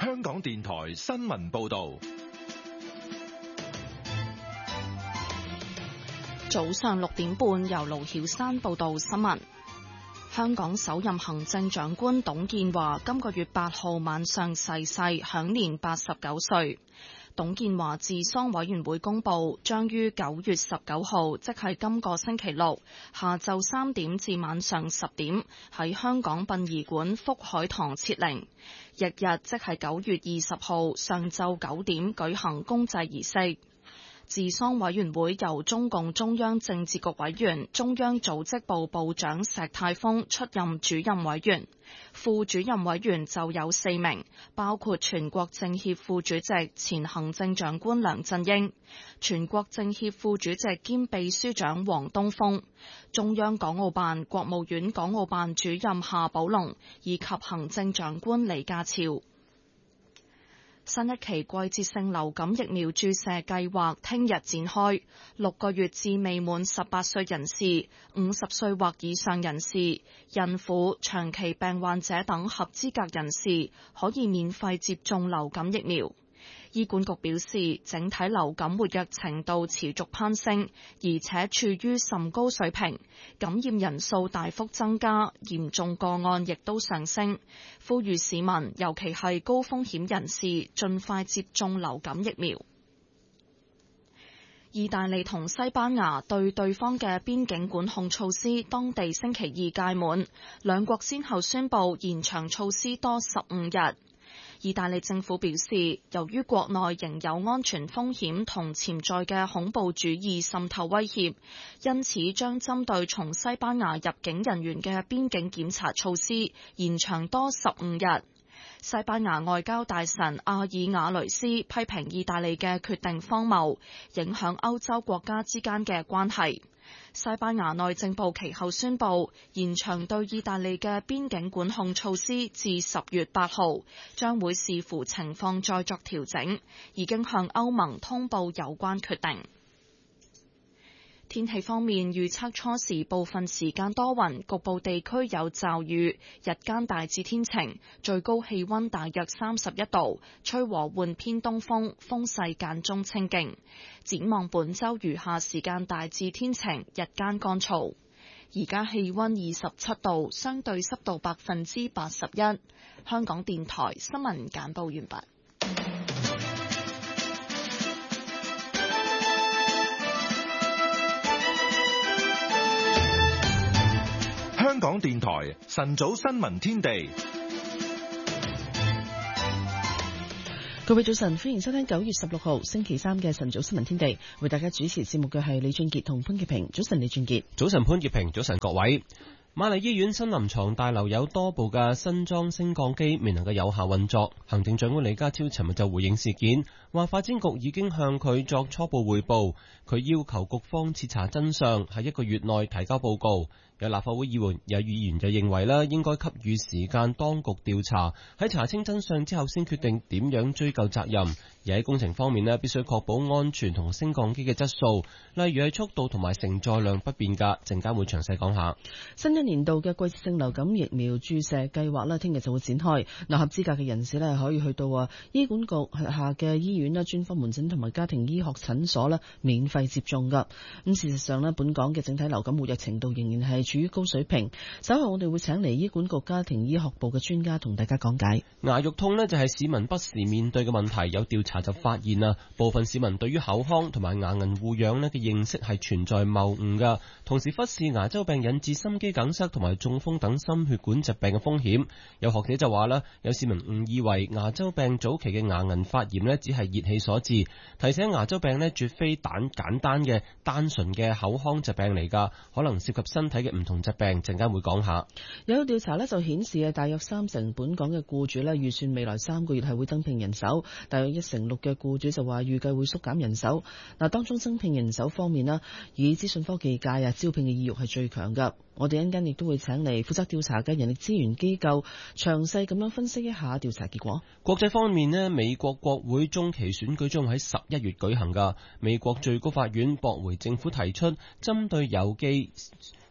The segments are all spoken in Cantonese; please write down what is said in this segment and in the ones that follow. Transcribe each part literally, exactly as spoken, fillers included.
香港電台新聞報道。 早上六點半，由盧曉山報道新聞。香港首任行政長官董建華今個月八號晚上逝世，享年八十九歲。董建華治喪委員會公佈，將於九月十九號，即係今個星期六下晝三點至晚上十點，喺香港殯儀館福海堂設靈。翌日即係九月二十號上晝九點舉行公祭儀式。治喪委員會由中共中央政治局委員、中央組織部部長石泰峰出任主任委員，副主任委員就有四名，包括全國政協副主席、前行政長官梁振英，全國政協副主席兼秘書長王東峰，中央港澳辦、國務院港澳辦主任夏寶龍，以及行政長官李家超。新一期季節性流感疫苗注射計劃聽日展開，六個月至未滿十八歲人士、五十歲或以上人士、孕婦、長期病患者等合資格人士可以免費接種流感疫苗。醫管局表示，整體流感活躍程度持續攀升，而且處於甚高水平，感染人數大幅增加，嚴重個案亦都上升。呼籲市民，尤其係高風險人士，盡快接種流感疫苗。意大利同西班牙對對方嘅邊境管控措施，當地星期二屆滿，兩國先後宣布延長措施多十五日。意大利政府表示，由於國內仍有安全風險同潛在嘅恐怖主義滲透威脅，因此將針對從西班牙入境人員嘅邊境檢查措施延長多十五日。西班牙外交大臣阿爾瓦雷斯批評意大利嘅決定荒謬，影響歐洲國家之間嘅關係。西班牙內政部其後宣布延長對意大利嘅邊境管控措施至十月八號，將會視乎情況再作調整，已經向歐盟通報有關決定。天氣方面，預測初時部分時間多雲，局部地區有驟雨，日間大致天晴，最高氣溫大約三十一度，吹和緩偏東風，風勢間中清勁。展望本週餘下時間大致天晴，日間乾燥。而家氣溫二十七度，相對濕度百分之八十一。香港電台新聞簡報完畢。 香港電台晨早新聞天地， 各位早晨，歡迎收聽九月十六號星期三嘅晨早新聞天地，為大家主持節目嘅係李俊傑同潘潔平。早晨，李俊傑。 早晨，潘潔平。早晨，各位。瑪麗醫院新臨床大樓有多部嘅新裝升降機未能夠有效運作，行政長官李家超尋日就回應事件，話發展局已經向佢作初步匯報，佢要求局方徹查真相，喺一個月內提交報告。有立法會議員有議員就認為咧，應該給予時間當局調查，喺查清真相之後先決定點樣追究責任。而喺工程方面咧，必須確保安全同升降機嘅質素，例如係速度同埋承載量不變㗎。陣間會詳細講下。 新一年度嘅季節性流感疫苗注射計劃咧，聽日就會展開。嗱，合資格嘅人士咧可以去到啊醫管局下嘅醫院啦、專科門診同埋家庭醫學診所咧免費接種㗎。咁事實上咧，本港嘅整體流感活躍程度仍然係處於高水平。稍後我哋會請嚟醫管局家庭醫學部嘅專家同大家講解。 牙肉痛呢就係市民不時面對嘅問題，有調查就發現啊，部分市民對於口腔同埋牙齦護養呢嘅認識係存在謬誤㗎，同時忽視牙周病引致心肌梗塞同埋中風等心血管疾病嘅風險。有學者就話啦，有市民誤以為牙周病早期嘅牙齦發炎呢只係熱氣所致，提醒牙周病呢絕非單簡單嘅單純嘅口腔疾病嚟㗎，可能涉及身體嘅唔同疾病。陣間會講下。 有調查呢就顯示啊，大約三成本港嘅僱主呢預算未來三個月係會增聘人手，大約一成六嘅僱主就話預計會縮減人手。嗱，當中增聘人手方面啦，以資訊科技界啊招聘嘅意欲係最強㗎。我哋一陣間亦都會請嚟負責調查嘅人力資源機構詳細咁樣分析一下調查結果。 國際方面呢，美國國會中期選舉將喺十一月舉行㗎。美國最高法院駁回政府提出針對郵寄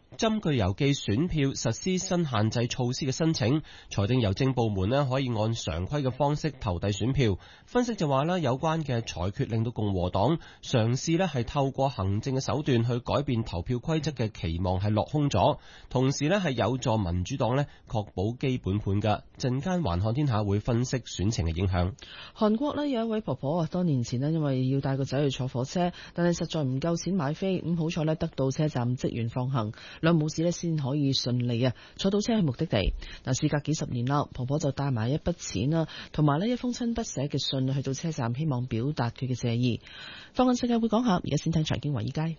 針據郵寄選票實施新限制措施嘅申請，財政郵政部門咧可以按常規嘅方式投遞選票。分析就話咧，有關嘅裁決令到共和黨嘗試咧係透過行政嘅手段去改變投票規則嘅期望係落空咗，同時咧係有助民主黨咧確保基本盤嘅。陣間環看天下會分析選情嘅影響。 韓國咧有一位婆婆啊，多年前咧因為要帶個仔去坐火車，但係實在唔夠錢買飛，咁好彩咧得到車站職員放行，兩母子咧先可以順利啊坐到車去目的地。嗱，事隔幾十年啦，婆婆就帶埋一筆錢啦，同埋咧一封親筆寫嘅信去到車站，希望表達佢嘅謝意。放眼世界會講下，而家先睇財經華爾街。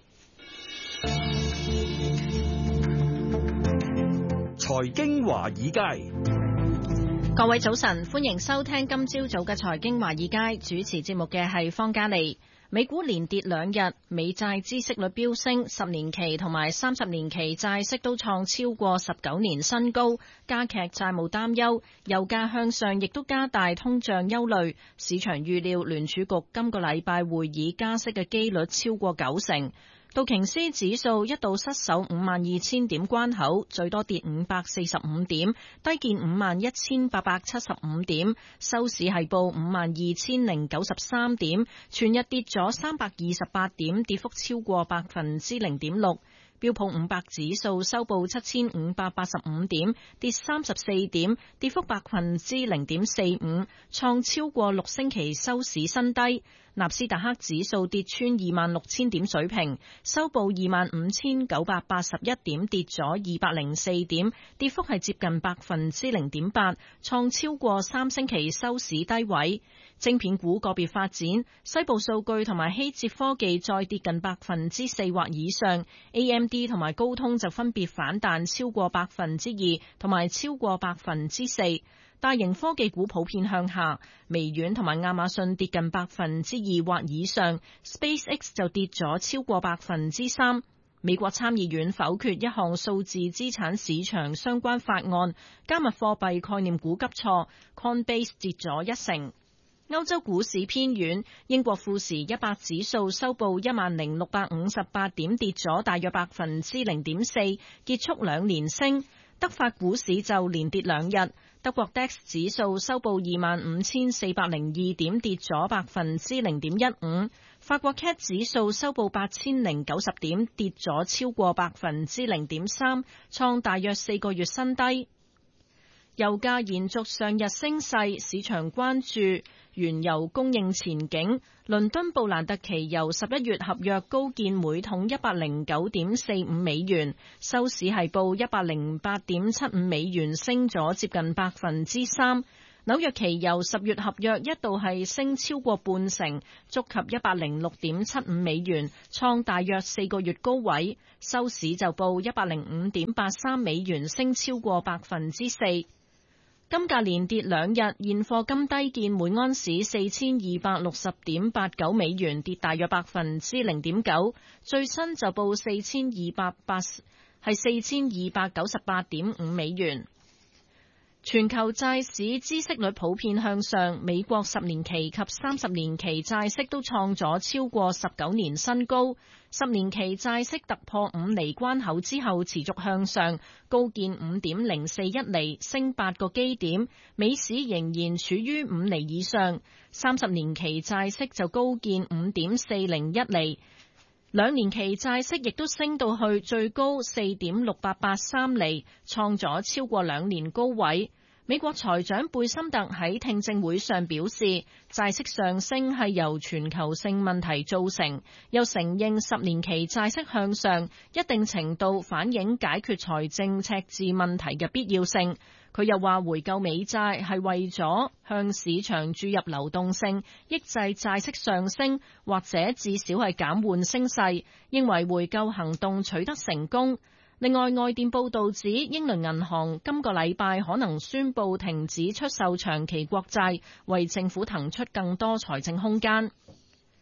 財經華爾街， 各位早晨，歡迎收聽今朝早嘅財經華爾街，主持節目嘅係方嘉利。美股連跌兩日，美債孳息率飆升，十年期同埋三十年期債息都創超過十九年新高，加劇債務擔憂。油價向上亦都加大通脹憂慮。市場預料聯儲局今個禮拜會議加息嘅機率超過九成。道瓊斯指數一度失守五萬二千點關口，最多跌五百四十五點，低見五萬一千八百七十五點，收市係報五萬二千零九十三點，全日跌咗三百二十八點，跌幅超過百分之零點六。標普五百指數收報七千五百八十五點，跌三十四點，跌幅百分之零點四五，創超過六星期收市新低。納斯達克指數跌穿二萬六千點水平，收報二萬五千九百八十一點，跌咗二百零四點，跌幅係接近百分之零點八，創超過三星期收市低位。晶片股個別發展，西部數據同埋希捷科技再跌近百分之四或以上 ，A M D 同埋高通就分別反彈超過百分之二同埋超過百分之四。大型科技股普遍向下，微軟同埋亞馬遜跌近百分之二或以上 ，SpaceX 就跌咗超過百分之三。美國參議院否決一項數字資產市場相關法案，加密貨幣概念股急挫 ，Coinbase 跌咗一成。歐洲股市偏軟，英國富時一百指數收報一萬零六百五十八點，跌咗大約百分之零點四，結束兩連升。德法股市就連跌兩日，德國 D A X 指數收報二萬五千四百零二點，跌咗百分之零點一五。法國 C A C 指數收報八千零九十點，跌咗超過百分之零點三，創大約四個月新低。油價延續上日升勢，市場關注原油供應前景。倫敦布蘭特期油十一月合約高見每桶一百零九點四五美元，收市係報一百零八點七五美元，升咗接近百分之三。紐約期油十月合約一度係升超過半成，觸及一百零六點七五美元，創大約四個月高位，收市就報一百零五點八三美元，升超過百分之四。金價連跌兩日，現貨金低見每安士四千二百六十點八九美元，跌大約百分之零點九，最新就報四千二百八係四千二百九十八點五美元。全球債市孳息率普遍向上，美國十年期及三十年期債息都創咗超過十九年新高。十年期債息突破五厘關口之後持續向上，高見五點零四一厘，升八個基點。美市仍然處於五厘以上，三十年期債息就高見五點四零一厘，兩年期債息亦都升到去最高四點六八八三厘，創咗超過兩年高位。美國財長貝森特喺聽證會上表示，債息上升係由全球性問題造成，又承認十年期債息向上一定程度反映解決財政赤字問題嘅必要性。佢又話回購美債係為咗向市場注入流動性，抑制債息上升，或者至少係減緩升勢，認為回購行動取得成功。另外，外電報導指，英倫銀行今個禮拜可能宣布停止出售長期國債，為政府騰出更多財政空間。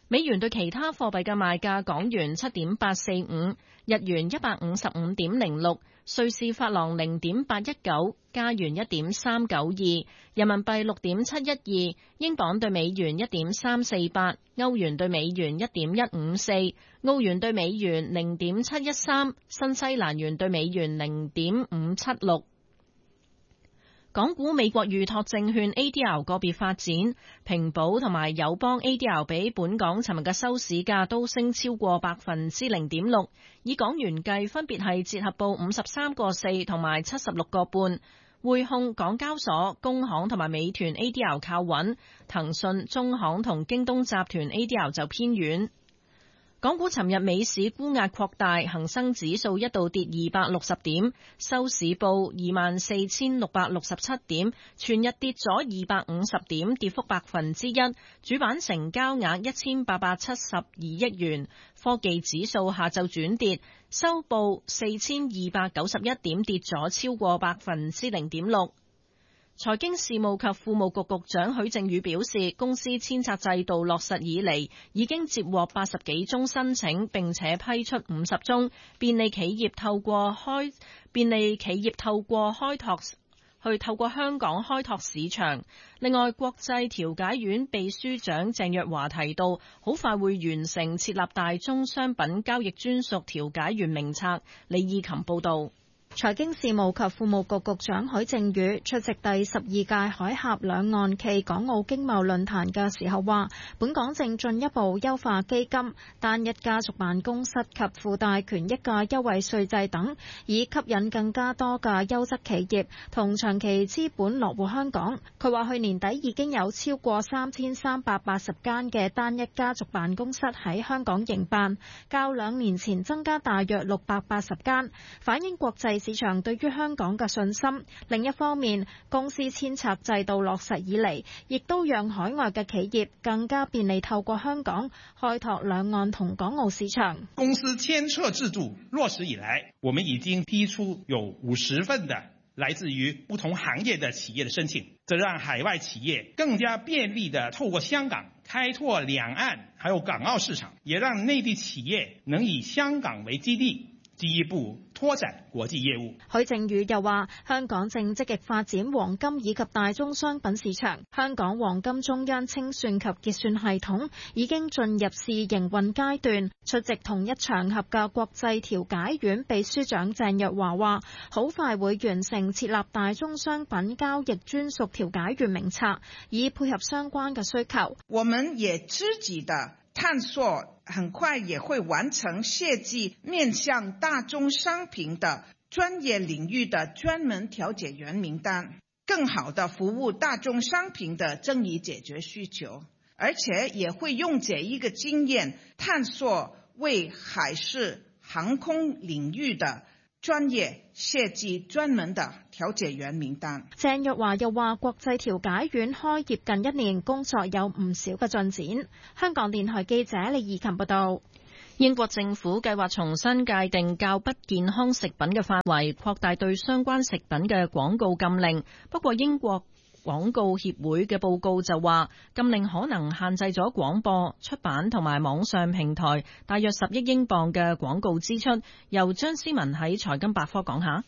美元對其他貨幣嘅賣價：港元七點八四五，日元一百五十五點零六，瑞士法郎零點八一九，加元一點三九二，人民幣六點七一二，英鎊對美元一點三四八，歐元對美元一點一五四，澳元對美元零點七一三，新西蘭元對美元零點五七六。港股美國預託證券 A D R 個別發展，平保同埋友邦 A D R 比本港尋日嘅收市價都升超過百分之零點六，以港元計分別係折合報五十三個四同埋七十六個半。匯控、港交所、工行同埋美團 A D R 靠穩，騰訊、中行同京東集團 A D R 就偏軟。港股尋日美市沽壓擴大，恒生指數一度跌二百六十點，收市報二萬四千六百六十七點，全日跌咗二百五十點，跌幅百分之一。主板成交額一千八百七十二億元。科技指數下晝轉跌，收報四千二百九十一點，跌咗超過百分之零點六。財經事務及庫務局局長許正宇表示，公司遷冊制度落實以嚟，已經接獲八十幾宗申請，並且批出五十宗，便利企業透過開便利企業透過開拓去透過香港開拓市場。另外，國際調解院秘書長鄭若驊提到，好快會完成設立大宗商品交易專屬調解員名冊。李義琴報道。 財經事務及庫務局局長許正宇出席第十二屆海峽兩岸暨港澳經貿論壇嘅時候話，本港正進一步優化基金、單一家族辦公室及附帶權益嘅優惠稅制等，以吸引更加多嘅優質企業同長期資本落戶香港。佢話去年底已經有超過三千三百八十間嘅單一家族辦公室喺香港營辦，較兩年前增加大約六百八十間，反映國際市場對於香港嘅信心。另一方面，公司遷冊制度落實以嚟，亦都讓海外嘅企業更加便利透過香港開拓兩岸同港澳市場。 公司遷冊制度落實以來，我們已經批出有五十份的來自於不同行業的企業的申請，這讓海外企業更加便利地透過香港開拓兩岸還有港澳市場，也讓內地企業能以香港為基地，進一步拓展國際業務。 許正宇又話，香港正積極發展黃金以及大宗商品市場，香港黃金中央清算及結算系統已經進入試營運階段。出席同一場合嘅國際調解院秘書長鄭若驊話，好快會完成設立大宗商品交易專屬調解員名冊，以配合相關嘅需求。 我們也積極的探索，很快也會完成設計面向大宗商品的專業領域的專門調解員名單，更好地服務大宗商品的爭議解決需求，而且也會用這一個經驗探索為海事航空領域的專業設計專門的調解員名單。 鄭若驊又話，國際調解院開業近一年，工作有唔少嘅進展。香港電台記者李怡琴報道。 英國政府計劃重新界定較不健康食品嘅範圍，擴大對相關食品嘅廣告禁令。不過英國廣告協會嘅報告就話，禁令可能限制咗廣播、出版同埋網上平台大約十億英鎊嘅廣告支出。由張思文喺財金百科講下。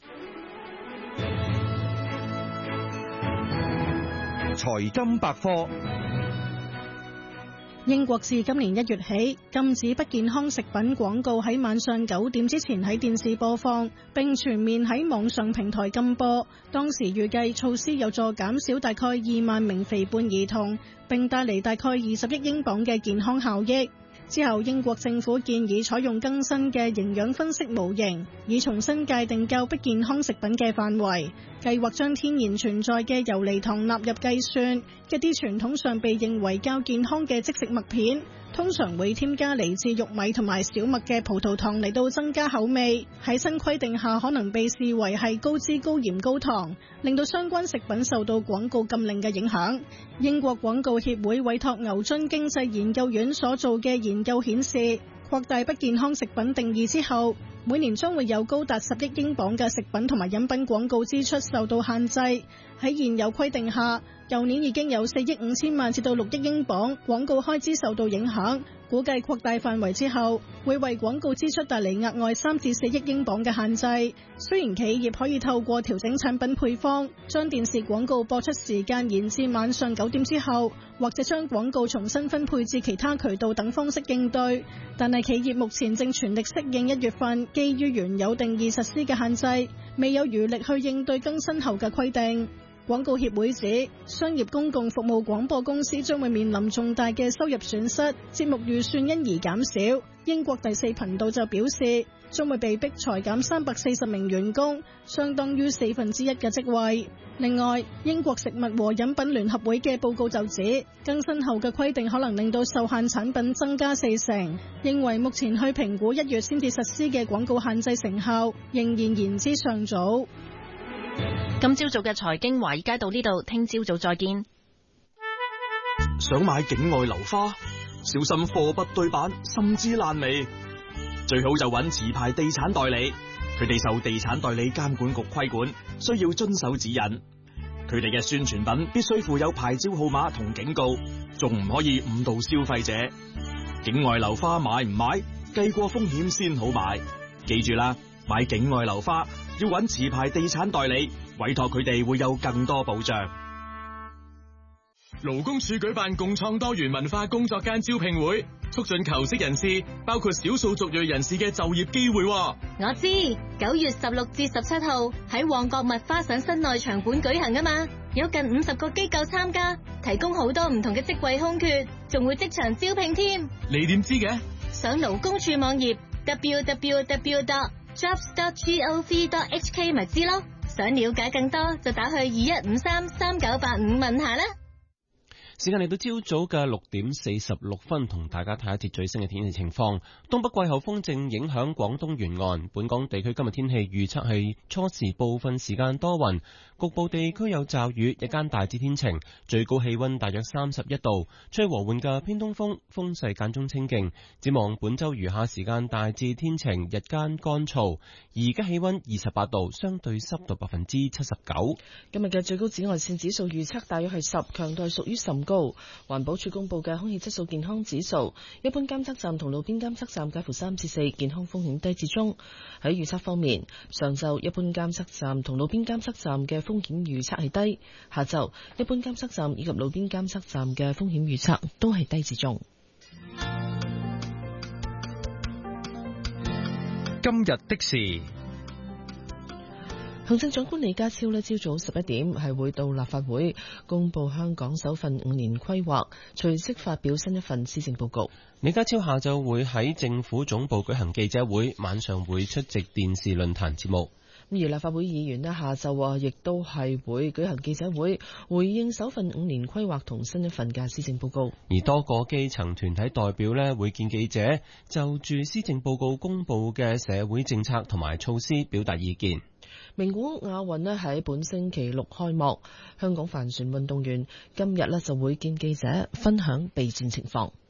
財金百科。 英國自今年一月起禁止不健康食品廣告喺晚上九點之前喺電視播放，並全面喺網上平台禁播。當時預計措施有助減少大概二萬名肥胖兒童，並帶嚟大概二十億英鎊嘅健康效益。之後，英國政府建議採用更新嘅營養分析模型，以重新界定較不健康食品嘅範圍，計劃將天然存在嘅游離糖納入計算。一啲傳統上被認為較健康嘅即食麥片，通常會添加嚟自玉米同埋小麥嘅葡萄糖嚟到增加口味。喺新規定下，可能被視為係高脂、高鹽、高糖，令到相關食品受到廣告禁令嘅影響。英國廣告協會委託牛津經濟研究院所做嘅研究顯示，擴大不健康食品定義之後，每年將會有高達十億英鎊嘅食品同埋飲品廣告支出受到限制。喺現有規定下， 舊年已經有四億五千萬至到六億英鎊廣告開支受到影響，估計擴大範圍之後，會為廣告支出帶嚟額外三至四億英鎊嘅限制。雖然企業可以透過調整產品配方，將電視廣告播出時間延至晚上九點之後，或者將廣告重新分配至其他渠道等方式應對，但係企業目前正全力適應一月份基於原有定義實施嘅限制，未有餘力去應對更新後嘅規定。廣告協會指，商業公共服務廣播公司將會面臨重大嘅收入損失，節目預算因而減少。英國第四頻道就表示，將會被迫裁減三百四十名員工，相當於四分之一嘅職位。另外，英國食物和飲品聯合會嘅報告就指，更新後嘅規定可能令到受限產品增加四成，認為目前去評估一月先至實施嘅廣告限制成效，仍然言之尚早。 今朝早嘅財經華爾街到呢度，聽朝早再見。 想買境外樓花，小心貨不對版，甚至爛尾。最好就揾持牌地產代理，佢哋受地產代理監管局規管，需要遵守指引。佢哋嘅宣傳品必須附有牌照號碼同警告，仲唔可以誤導消費者。境外樓花買唔買，計過風險先好買。記住啦，買境外樓花要揾持牌地產代理，委託佢哋會有更多保障。 勞工處舉辦共創多元文化工作間招聘會，促進求職人士，包括少數族裔人士嘅就業機會。 我知九月十六至十七號喺旺角麥花臣室內場館舉行啊嘛，有近五十個機構參加，提供好多唔同嘅職位空缺，仲會即場招聘添。 你點知嘅？ 上勞工處網頁 double-u double-u double-u dot jobs dot gov dot h k 咪知咯。想了解更多就打去二一五三三九八五問下啦。 時間嚟到朝早嘅六點四十六分，同大家睇一節最新嘅天氣情況。東北季候風正影響廣東沿岸，本港地區今日天氣預測係初時部分時間多雲，局部地區有驟雨，日間大致天晴，最高氣溫大約三十一度，吹和緩嘅偏東風，風勢間中清勁。展望本周餘下時間大致天晴，日間乾燥。而家氣溫二十八度，相對濕度百分之七十九。 今日嘅最高紫外線指數預測大約係十，強度屬於甚高。環保署公布嘅空氣質素健康指數，一般監測站同路邊監測站介乎三至四，健康風險低至中。喺預測方面，上晝一般監測站同路邊監測站嘅風險預測係低，下晝一般監測站以及路邊監測站嘅風險預測都係低至中。 今日的事， 行政長官李家超呢朝早十一點係會到立法會公布香港首份五年規劃，隨即發表新一份施政報告。 李家超下晝會喺政府總部舉行記者會，晚上會出席電視論壇節目。 而立法會議員呢下晝啊，亦都係會舉行記者會，回應首份五年規劃同新一份嘅施政報告。 而多個基層團體代表呢會見記者，就住施政報告公布嘅社會政策同埋措施表達意見。 名古屋亞運呢喺本星期六開幕，香港帆船運動員今日呢就會見記者分享備戰情況。